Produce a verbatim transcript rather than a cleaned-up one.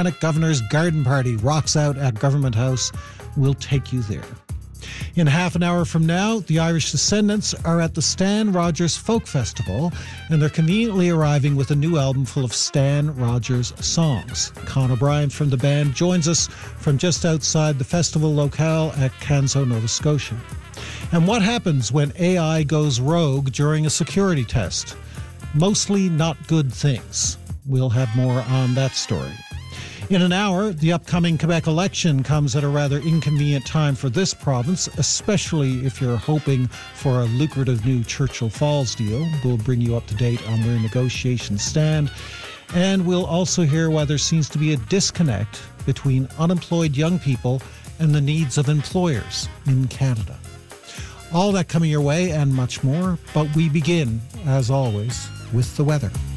Lieutenant Governor's garden party rocks out at Government House. We'll take you there. In half an hour from now, the Irish Descendants are at the Stan Rogers Folk Festival, and they're conveniently arriving with a new album full of Stan Rogers songs. Con O'Brien from the band joins us from just outside the festival locale at Canso, Nova Scotia. And what happens when A I goes rogue during a security test? Mostly not good things. We'll have more on that story. In an hour, the upcoming Quebec election comes at a rather inconvenient time for this province, especially if you're hoping for a lucrative new Churchill Falls deal. We'll bring you up to date on where negotiations stand. And we'll also hear why there seems to be a disconnect between unemployed young people and the needs of employers in Canada. All that coming your way and much more, but we begin, as always, with the weather.